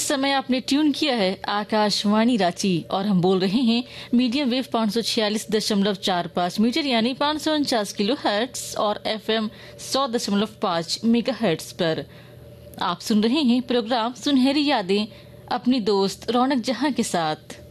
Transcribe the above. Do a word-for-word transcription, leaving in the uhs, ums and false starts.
समय आपने ट्यून किया है आकाशवाणी रांची और हम बोल रहे हैं मीडियम वेव पाँच सौ छियालीस दशमलव चार पाँच मीटर यानी पाँच सौ उनचास किलो हर्ट्स और एफएम सौ दशमलव पाँच मेगा हर्ट्स पर। आप सुन रहे हैं प्रोग्राम सुनहरी यादें अपनी दोस्त रौनक जहां के साथ।